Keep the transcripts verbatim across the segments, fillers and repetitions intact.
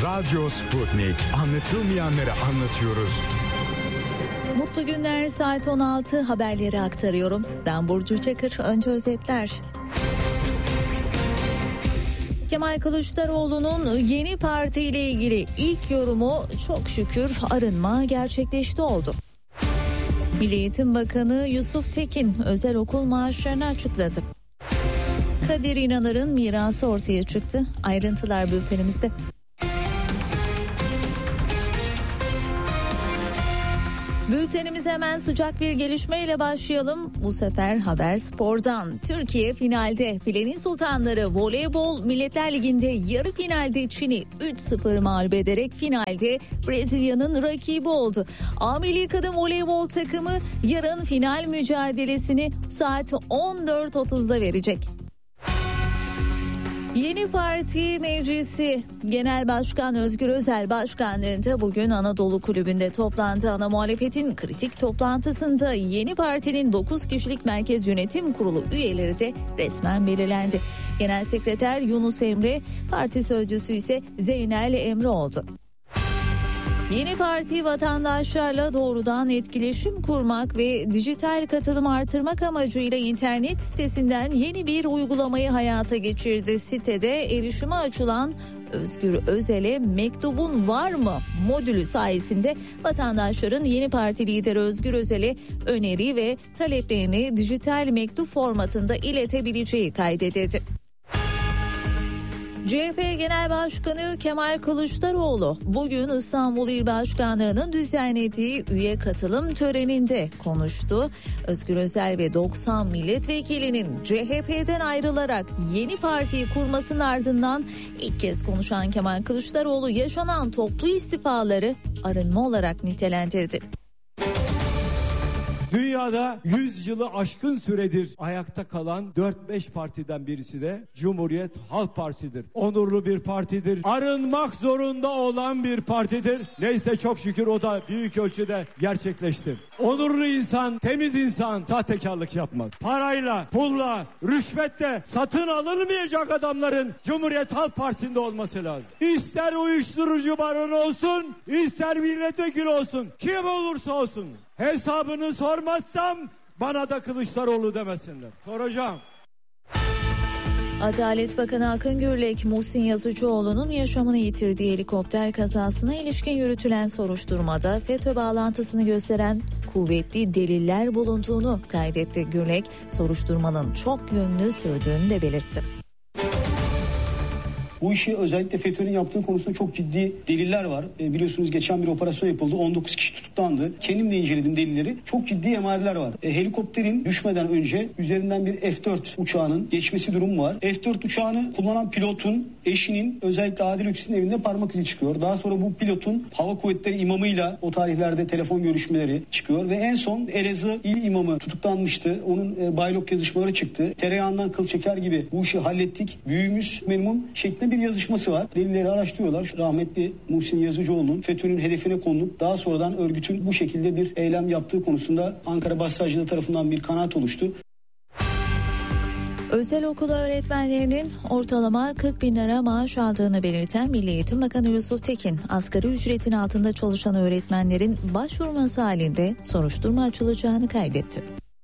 Radyo Sputnik. Anlatılmayanları anlatıyoruz. Mutlu günler, saat on altı, haberleri aktarıyorum. Ben Burcu Çakır. Önce özetler. Kemal Kılıçdaroğlu'nun yeni partiyle ilgili ilk yorumu çok şükür arınma gerçekleşti oldu. Milli Eğitim Bakanı Yusuf Tekin özel okul maaşlarını açıkladı. Kadir İnanır'ın mirası ortaya çıktı. Ayrıntılar bültenimizde. Bültenimize hemen sıcak bir gelişmeyle başlayalım. Bu sefer haber spordan. Türkiye finalde. Filenin Sultanları Voleybol Milletler Ligi'nde yarı finalde Çin'i üç sıfır mağlup ederek finalde Brezilya'nın rakibi oldu. A Milli Kadın Voleybol takımı yarın final mücadelesini saat on dört otuzda verecek. Yeni Parti Meclisi Genel Başkan Özgür Özel başkanlığında bugün Anadolu Kulübü'nde toplandı. Ana muhalefetin kritik toplantısında yeni partinin dokuz kişilik Merkez Yönetim Kurulu üyeleri de resmen belirlendi. Genel Sekreter Yunus Emre, parti sözcüsü ise Zeynel Emre oldu. Yeni parti vatandaşlarla doğrudan etkileşim kurmak ve dijital katılım artırmak amacıyla internet sitesinden yeni bir uygulamayı hayata geçirdi. Sitede erişime açılan Özgür Özel'e mektubun var mı modülü sayesinde vatandaşların yeni parti lideri Özgür Özel'e öneri ve taleplerini dijital mektup formatında iletebileceği kaydedildi. C H P Genel Başkanı Kemal Kılıçdaroğlu bugün İstanbul İl Başkanlığı'nın düzenlediği üye katılım töreninde konuştu. Özgür Özel ve doksan milletvekilinin C H P'den ayrılarak yeni partiyi kurmasının ardından ilk kez konuşan Kemal Kılıçdaroğlu yaşanan toplu istifaları arınma olarak nitelendirdi. Dünyada yüz yılı aşkın süredir ayakta kalan dört beş partiden birisi de Cumhuriyet Halk Partisi'dir. Onurlu bir partidir. Arınmak zorunda olan bir partidir. Neyse çok şükür o da büyük ölçüde gerçekleşti. Onurlu insan, temiz insan sahtekarlık yapmaz. Parayla, pulla, rüşvetle satın alınmayacak adamların Cumhuriyet Halk Partisi'nde olması lazım. İster uyuşturucu baronu olsun, ister milletvekili olsun, kim olursa olsun. Hesabını sormazsam bana da Kılıçdaroğlu demesinler. Soracağım. Adalet Bakanı Akın Gürlek, Muhsin Yazıcıoğlu'nun yaşamını yitirdiği helikopter kazasına ilişkin yürütülen soruşturmada FETÖ bağlantısını gösteren kuvvetli deliller bulunduğunu kaydetti. Gürlek, soruşturmanın çok yönlü sürdüğünü de belirtti. Bu işi özellikle FETÖ'nün yaptığı konusunda çok ciddi deliller var. E, biliyorsunuz geçen bir operasyon yapıldı. on dokuz kişi tutuklandı. Kendim de inceledim delilleri. Çok ciddi emareler var. E, helikopterin düşmeden önce üzerinden bir F dört uçağının geçmesi durumu var. F dört uçağını kullanan pilotun eşinin özellikle Adil Öksüz'ün evinde parmak izi çıkıyor. Daha sonra bu pilotun hava kuvvetleri imamıyla o tarihlerde telefon görüşmeleri çıkıyor. Ve en son Elazığ İl İmamı tutuklanmıştı. Onun e, baylok yazışmaları çıktı. Tereyağından kıl çeker gibi bu işi hallettik. Büyüğümüz memnun şeklinde bir yazışması var. Delilleri araştırıyorlar. Rahmetli Muhsin Yazıcıoğlu'nun FETÖ'nün hedefine konulup daha sonradan örgütün bu şekilde bir eylem yaptığı konusunda Ankara Başsavcılığı tarafından bir kanaat oluştu. Özel okul öğretmenlerinin ortalama kırk bin lira maaş aldığını belirten Milli Eğitim Bakanı Yusuf Tekin, asgari ücretin altında çalışan öğretmenlerin başvurması halinde soruşturma açılacağını kaydetti.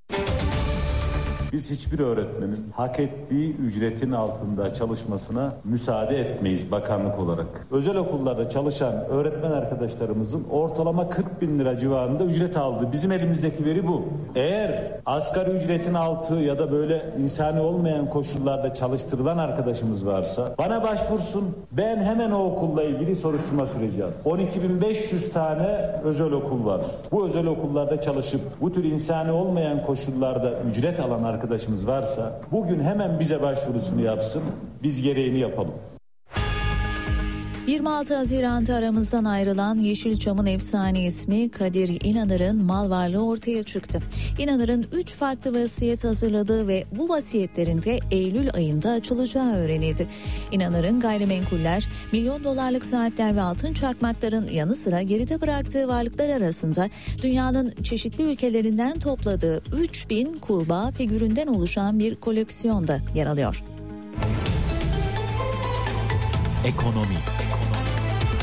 Biz hiçbir öğretmenin hak ettiği ücretin altında çalışmasına müsaade etmeyiz bakanlık olarak. Özel okullarda çalışan öğretmen arkadaşlarımızın ortalama kırk bin lira civarında ücret aldı. Bizim elimizdeki veri bu. Eğer asgari ücretin altı ya da böyle insani olmayan koşullarda çalıştırılan arkadaşımız varsa bana başvursun. Ben hemen o okulla ilgili soruşturma süreceğim. on iki bin beş yüz tane özel okul var. Bu özel okullarda çalışıp bu tür insani olmayan koşullarda ücret alan arkadaşlar arkadaşımız varsa bugün hemen bize başvurusunu yapsın, biz gereğini yapalım. yirmi altı Haziran'da aramızdan ayrılan Yeşilçam'ın efsane ismi Kadir İnanır'ın mal varlığı ortaya çıktı. İnanır'ın üç farklı vasiyet hazırladığı ve bu vasiyetlerinde Eylül ayında açılacağı öğrenildi. İnanır'ın gayrimenkuller, milyon dolarlık saatler ve altın çakmakların yanı sıra geride bıraktığı varlıklar arasında dünyanın çeşitli ülkelerinden topladığı üç bin kurbağa figüründen oluşan bir koleksiyon da yer alıyor. Ekonomi.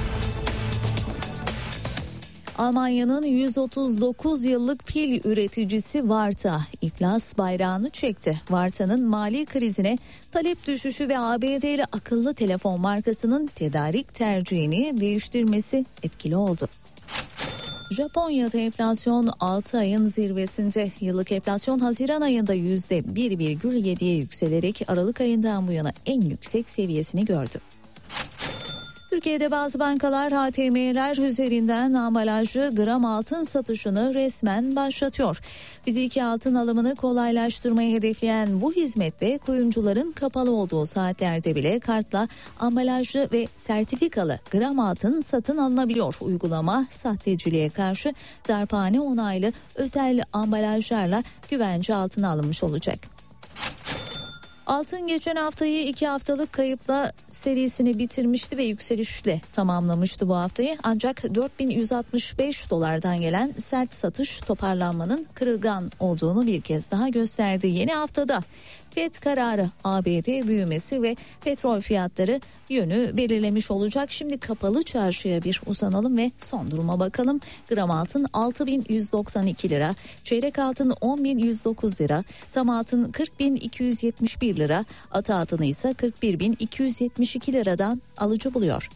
Almanya'nın yüz otuz dokuz yıllık pil üreticisi Varta iflas bayrağını çekti. Varta'nın mali krizine, talep düşüşü ve A B D'li akıllı telefon markasının tedarik tercihini değiştirmesi etkili oldu. Japonya'da enflasyon altı ayın zirvesinde. Yıllık enflasyon Haziran ayında yüzde bir virgül yediye yükselerek Aralık ayından bu yana en yüksek seviyesini gördü. Türkiye'de bazı bankalar H T M'ler üzerinden ambalajlı gram altın satışını resmen başlatıyor. Fiziki altın alımını kolaylaştırmayı hedefleyen bu hizmette kuyumcuların kapalı olduğu saatlerde bile kartla ambalajlı ve sertifikalı gram altın satın alınabiliyor. Uygulama sahteciliğe karşı darphane onaylı özel ambalajlarla güvence altına alınmış olacak. Altın geçen haftayı iki haftalık kayıpla serisini bitirmişti ve yükselişle tamamlamıştı bu haftayı. Ancak dört bin yüz altmış beş dolardan gelen sert satış toparlanmanın kırılgan olduğunu bir kez daha gösterdi. Yeni haftada F E D kararı, A B D büyümesi ve petrol fiyatları yönü belirlemiş olacak. Şimdi kapalı çarşıya bir uzanalım ve son duruma bakalım. Gram altın altı bin yüz doksan iki lira, çeyrek altın on bin yüz dokuz lira, tam altın kırk bin iki yüz yetmiş bir lira, ata altını ise kırk bir bin iki yüz yetmiş iki liradan alıcı buluyor.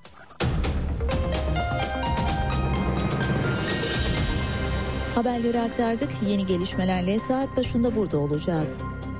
Haberleri aktardık. Yeni gelişmelerle saat başında burada olacağız.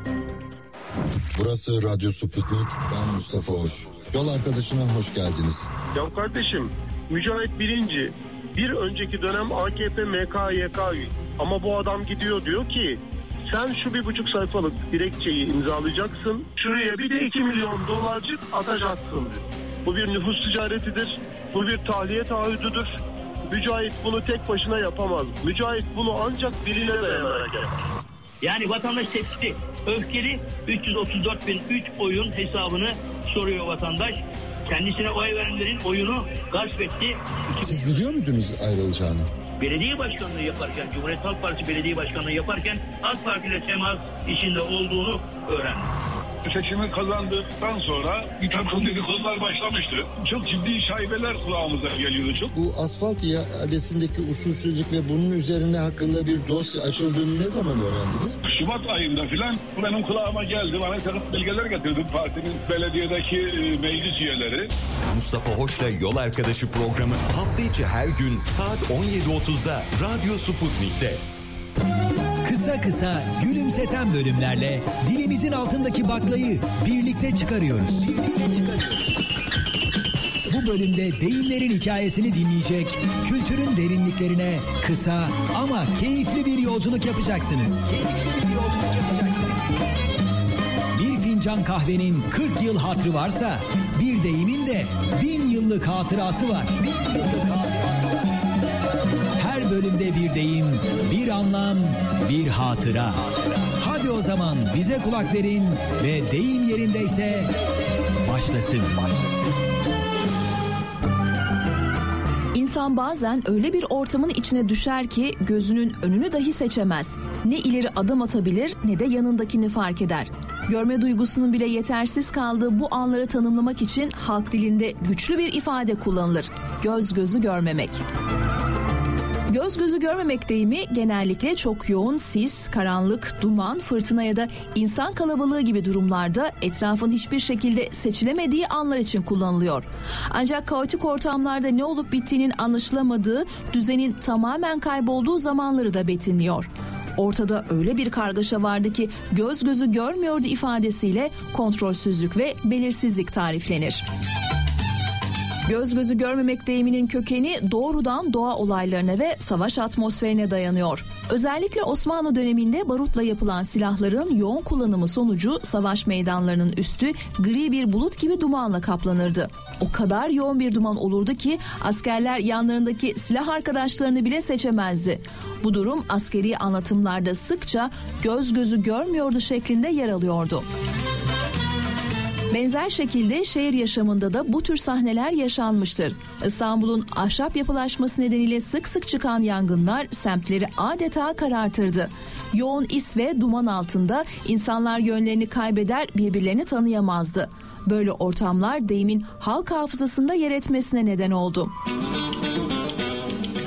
Burası Radyo Sputnik, ben Mustafa Hoş. Yol arkadaşına hoş geldiniz. Ya kardeşim, Mücahit birinci, bir önceki dönem A K P M K Y K üye. Ama bu adam gidiyor diyor ki, sen şu bir buçuk sayfalık dilekçeyi imzalayacaksın, şuraya bir de iki milyon dolarcık atacaksın diyor. Bu bir nüfus ticaretidir, bu bir tahliye taahhüdüdür. Mücahit bunu tek başına yapamaz. Mücahit bunu ancak birine dayanarak yapar. Yani vatandaş tepkili, öfkeli, üç yüz otuz dört bin üç oyun hesabını soruyor vatandaş. Kendisine oy verenlerin oyunu gasp etti. Siz biliyor muydunuz ayrılacağını? Belediye başkanlığı yaparken, Cumhuriyet Halk Partisi belediye başkanlığı yaparken AK Parti ile temas içinde olduğunu öğrendim. Seçimi kazandıktan sonra bir takım dedikodular başlamıştı. Çok ciddi şaibeler kulağımıza geliyordu. Çok. Bu asfalt iadesindeki usulsüzlük ve bunun üzerine hakkında bir dosya açıldığını ne zaman öğrendiniz? Şubat ayında filan benim kulağıma geldi. Bana takım belgeler getirdim partinin belediyedeki e, meclis üyeleri. Mustafa Hoş'la Yol Arkadaşı programı hafta içi her gün saat on yedi otuzda Radyo Sputnik'te. Kısa kısa gülümseten bölümlerle dilimizin altındaki baklayı birlikte çıkarıyoruz. Bu bölümde deyimlerin hikayesini dinleyecek, kültürün derinliklerine kısa ama keyifli bir yolculuk yapacaksınız. Keyifli bir yolculuk yapacaksınız. Bir fincan kahvenin kırk yıl hatırı varsa, bir deyimin de bin yıllık hatırası var. Bin yıllık hatırası var. Her bölümde bir deyim, bir anlam, bir hatıra. Hadi o zaman bize kulak verin ve deyim yerindeyse başlasın. İnsan bazen öyle bir ortamın içine düşer ki gözünün önünü dahi seçemez. Ne ileri adım atabilir ne de yanındakini fark eder. Görme duygusunun bile yetersiz kaldığı bu anları tanımlamak için halk dilinde güçlü bir ifade kullanılır. Göz gözü görmemek. Göz gözü görmemek deyimi genellikle çok yoğun sis, karanlık, duman, fırtına ya da insan kalabalığı gibi durumlarda etrafın hiçbir şekilde seçilemediği anlar için kullanılıyor. Ancak kaotik ortamlarda ne olup bittiğinin anlaşılamadığı, düzenin tamamen kaybolduğu zamanları da betimliyor. Ortada öyle bir kargaşa vardı ki göz gözü görmüyordu ifadesiyle kontrolsüzlük ve belirsizlik tariflenir. Göz gözü görmemek deyiminin kökeni doğrudan doğa olaylarına ve savaş atmosferine dayanıyor. Özellikle Osmanlı döneminde barutla yapılan silahların yoğun kullanımı sonucu savaş meydanlarının üstü gri bir bulut gibi dumanla kaplanırdı. O kadar yoğun bir duman olurdu ki askerler yanlarındaki silah arkadaşlarını bile seçemezdi. Bu durum askeri anlatımlarda sıkça göz gözü görmüyordu şeklinde yer alıyordu. Benzer şekilde şehir yaşamında da bu tür sahneler yaşanmıştır. İstanbul'un ahşap yapılaşması nedeniyle sık sık çıkan yangınlar semtleri adeta karartırdı. Yoğun is ve duman altında insanlar yönlerini kaybeder, birbirlerini tanıyamazdı. Böyle ortamlar deyimin halk hafızasında yer etmesine neden oldu.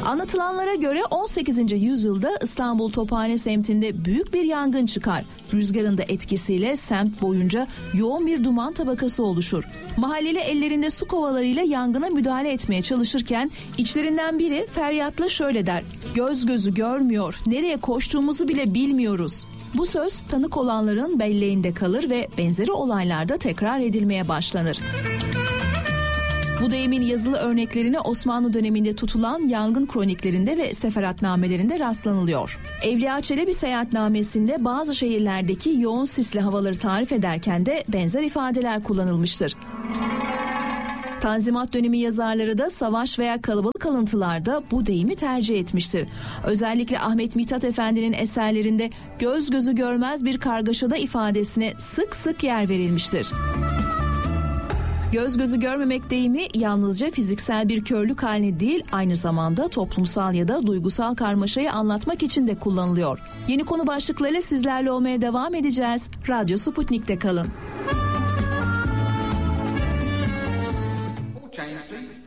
Anlatılanlara göre on sekizinci yüzyılda İstanbul Tophane semtinde büyük bir yangın çıkar. Rüzgarın da etkisiyle semt boyunca yoğun bir duman tabakası oluşur. Mahalleli ellerinde su kovalarıyla yangına müdahale etmeye çalışırken içlerinden biri feryatla şöyle der: "Göz gözü görmüyor, nereye koştuğumuzu bile bilmiyoruz." Bu söz tanık olanların belleğinde kalır ve benzeri olaylarda tekrar edilmeye başlanır. Bu deyimin yazılı örneklerine Osmanlı döneminde tutulan yangın kroniklerinde ve seferatnamelerinde rastlanılıyor. Evliya Çelebi seyahatnamesinde bazı şehirlerdeki yoğun sisli havaları tarif ederken de benzer ifadeler kullanılmıştır. Tanzimat dönemi yazarları da savaş veya kalabalık alıntılarda bu deyimi tercih etmiştir. Özellikle Ahmet Mithat Efendi'nin eserlerinde göz gözü görmez bir kargaşada ifadesine sık sık yer verilmiştir. Göz gözü görmemek deyimi yalnızca fiziksel bir körlük halini değil, aynı zamanda toplumsal ya da duygusal karmaşayı anlatmak için de kullanılıyor. Yeni konu başlıklarıyla sizlerle olmaya devam edeceğiz. Radyo Sputnik'te kalın. Change, please.